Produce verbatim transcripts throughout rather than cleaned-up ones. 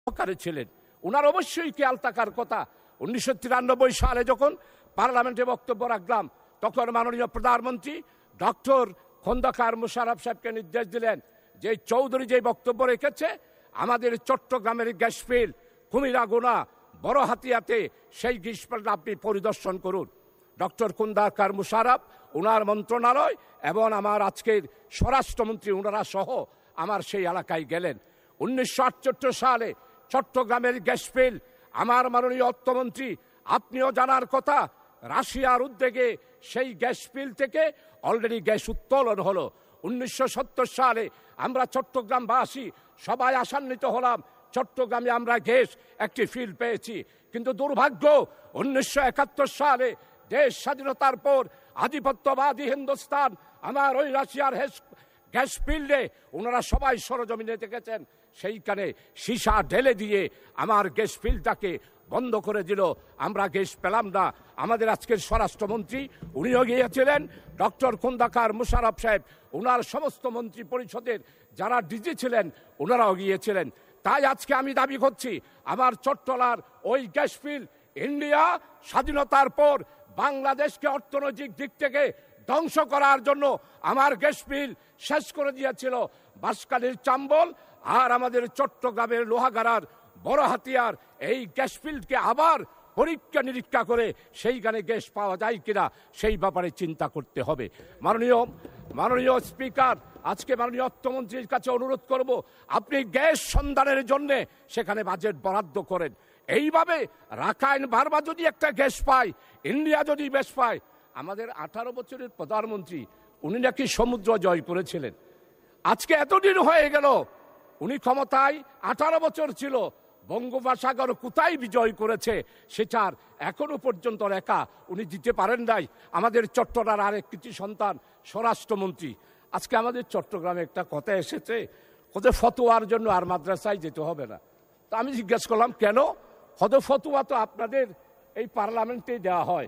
সহকারী ছিলেন। ওনার অবশ্যই খেয়াল থাকার কথা। উনিশশো তিরানব্বই সালে যখন পার্লামেন্টে বক্তব্য রাখলাম, তখন মাননীয় প্রধানমন্ত্রী ডক্টর খন্দকার মোশাররফ সাহেবকে নির্দেশ দিলেন যে চৌধুরী যে বক্তব্য রেখেছে, আমাদের চট্টগ্রামের গ্যাস ফিল্ড কুমিরাগুনা বড় হাতিয়াতে সেই গ্যাস ফিল্ড আপনি পরিদর্শন করুন। ডক্টর খন্দকার মোশাররফ, ওনার মন্ত্রণালয় এবং আমার আজকের স্বরাষ্ট্রমন্ত্রী ওনারা সহ আমার সেই এলাকায় গেলেন। উনিশশো আটষট্টি সালে চট্টগ্রামের গ্যাস ফিল্ড, আমার মাননীয় অর্থমন্ত্রী আপনিও জানার কথা, রাশিয়ার উদ্যোগে সেই গ্যাস ফিল্ড থেকে অলরেডি গ্যাস উত্তোলন হলো। উনিশশো সত্তর সালে আমরা চট্টগ্রামবাসী সবাই আশান্বিত হলাম, চট্টগ্রামে আমরা গ্যাস একটি ফিল্ড পেয়েছি। কিন্তু দুর্ভাগ্য, উনিশশো একাত্তর সালে দেশ স্বাধীনতার পর আধিপত্যবাদী হিন্দুস্তান আমার ওই রাশিয়ার গ্যাস ফিল্ডে ওনারা সবাই সরজমিনে দেখেছেন, সেইখানে সীসা ঢেলে দিয়ে আমার গ্যাস ফিল্ডটাকে বন্ধ করে দিল। আমরা গ্যাস পেলাম না। আমাদের আজকের স্বরাষ্ট্রমন্ত্রী উনিও গিয়েছিলেন, ডক্টর খন্দকার মোশাররফ সাহেব, ওনার সমস্ত মন্ত্রী পরিষদের যারা ডিজি ছিলেন ওনারাও গিয়েছিলেন। তাই আজকে আমি দাবি করছি, আমার চট্টলার ওই গ্যাস ফিল্ড ইন্ডিয়া স্বাধীনতার পর বাংলাদেশকে অর্থনৈতিক দিক থেকে ধ্বংস করার জন্য আমার গ্যাস ফিল্ড শেষ করে দিয়েছিল। বাঁশখালীর চাম্বল আর আমাদের চট্টগ্রামের লোহাগাড়ার বড় হাতিয়ার এই গ্যাস ফিল্ডকে আবার পরীক্ষা নিরীক্ষা করে সেইখানে গ্যাস পাওয়া যায় কিনা সেই ব্যাপারে চিন্তা করতে হবে। মাননীয় মাননীয় স্পিকার, আজকে মাননীয় অর্থমন্ত্রীর কাছে অনুরোধ করব, আপনি গ্যাস সন্ধানের জন্য সেখানে বাজেট বরাদ্দ করেন। এইভাবে রাখাইন বারবা যদি একটা গ্যাস পায়, ইন্ডিয়া যদি গ্যাস পায়, আমাদের আঠারো বছরের প্রধানমন্ত্রী উনি নাকি সমুদ্র জয় করেছিলেন। আজকে এতদিন হয়ে গেল, উনি ক্ষমতায় আঠারো বছর ছিল, বঙ্গোপসাগর কোথায় বিজয় করেছে সেটার এখনো পর্যন্ত রেখা উনি দিতে পারেন নাই। আমাদের চট্টগ্রামের আরেক কৃতি সন্তান স্বরাষ্ট্রমন্ত্রী, আজকে আমাদের চট্টগ্রামে একটা কথা এসেছে, কোথায় ফতোয়ার জন্য আর মাদ্রাসায় যেতে হবে না। তা আমি জিজ্ঞেস করলাম কেন? হয়তো ফতোয়া তো আপনাদের এই পার্লামেন্টে দেওয়া হয়।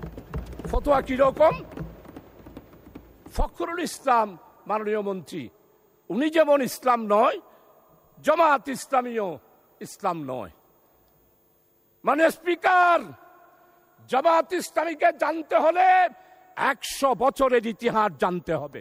ফতোয়া কিরকম? ফখরুল ইসলাম মাননীয় মন্ত্রী, উনি যেমন ইসলাম নয়, জামাত ইসলামীও ইসলাম নয়। মানে স্পিকার, জামাত ইসলামীকে জানতে হলে একশো বছরের ইতিহাস জানতে হবে।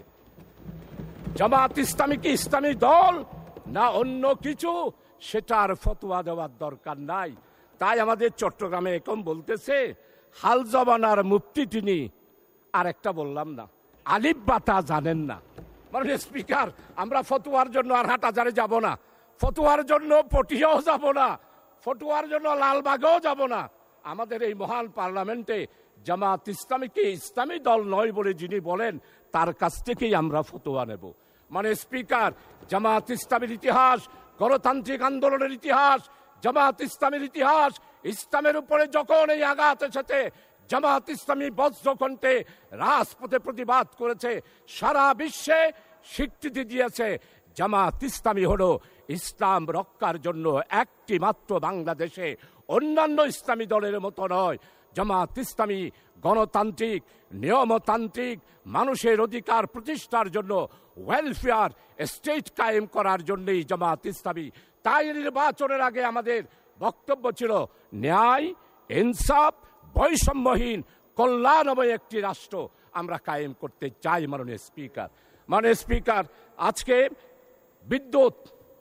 জামাত ইসলামী কি ইসলামী দল না অন্য কিছু, সেটার ফতোয়া দেওয়ার দরকার নাই। তাই আমাদের চট্টগ্রামে এখন বলতেছে হাল জবানার মুফতি তিনি, আর একটা বললাম না, আলিফ বাতা জানেন না। মানে স্পিকার, আমরা ফতোয়ার জন্য আর হাটহাজারে যাব না, ফতোয়ার জন্য পটিয়াও যাব না, ফতোয়ার জন্য লালবাগেও যাব না। আমাদের এই মহান পার্লামেন্টে জামাত ইসলামীকে ইসলামী দল নয় বলে যিনি বলেন, তার কাছ থেকেই আমরা ফতোয়া নেব। মানে স্পিকার, জামাত ইসলামীর ইতিহাস, গণতান্ত্রিক আন্দোলনের ইতিহাস, জামাত ইসলামীর ইতিহাস, ইসলামের উপরে যখন এই আঘাত এসেছে, জামাত ইসলামী বজ্রকণ্ঠে রাজপথে প্রতিবাদ করেছে, সারা বিশ্বে স্বীকৃতি দিয়েছে। জামাত ইসলামী হলো ইসলাম রক্ষার জন্য একটি মাত্র বাংলাদেশে, অন্যান্য ইসলামী দলের মতো নয়। জামাত ইসলামী গণতান্ত্রিক, নিয়মতান্ত্রিক, মানুষের অধিকার প্রতিষ্ঠার জন্য, ওয়েলফেয়ার স্টেট কায়েম করার জন্যই জামাত ইসলামী। তাই নির্বাচনের আগে আমাদের বক্তব্য ছিল ন্যায়, ইনসাফ, বৈষম্যহীন, কল্যাণময় একটি রাষ্ট্র আমরা কায়েম করতে চাই। মাননীয় স্পিকার, মাননীয় স্পিকার, আজকে বিদ্যুৎ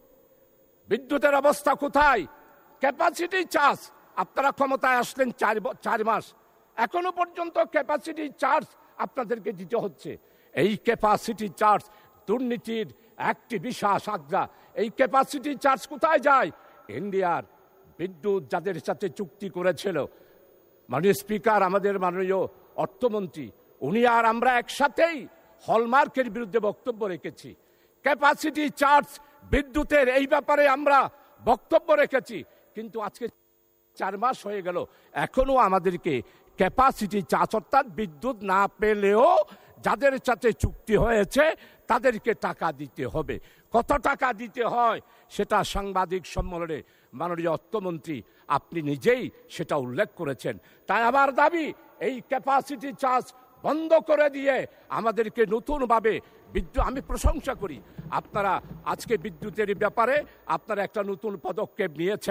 বিদ্যুতের অবস্থা কোথায়? ক্যাপাসিটি চার্জ, আপনারা ক্ষমতায় আসলেন চার চার মাস, এখনো পর্যন্ত ক্যাপাসিটি চার্জ আপনাদেরকে দিতে হচ্ছে। এই ক্যাপাসিটি চার্জ দুর্নীতির একটি বিশাল আগ্রা। এই ক্যাপাসিটি চার্জ কোথায় যায়? ইন্ডিয়ার বিদ্যুৎ যাদের সাথে চুক্তি করেছিল। মাননীয় স্পিকার, আমাদের মাননীয় অর্থমন্ত্রী উনি আর আমরা একসাথেই হলমার্কের বিরুদ্ধে বক্তব্য রেখেছি। ক্যাপাসিটি চার্জ বিদ্যুতের এই ব্যাপারে আমরা বক্তব্য রেখেছি, কিন্তু আজকে চার মাস হয়ে গেল, এখনো আমাদেরকে ক্যাপাসিটি চার্জ অর্থাৎ বিদ্যুৎ না পেলেও যাদের সাথে চুক্তি হয়েছে তাদেরকে টাকা দিতে হবে। কত টাকা দিতে হয় সেটা সাংবাদিক সম্মেলনে মাননীয় অর্থমন্ত্রী আপনি নিজেই সেটা উল্লেখ করেছেন। তাই আমার দাবি, এই ক্যাপাসিটি চার্জ বন্ধ করে দিয়ে আমাদেরকে নতুনভাবে বিদ্যুৎ, আমি প্রশংসা করি আপনারা আজকে বিদ্যুতের ব্যাপারে আপনারা একটা নতুন পদক্ষেপ নিয়েছেন।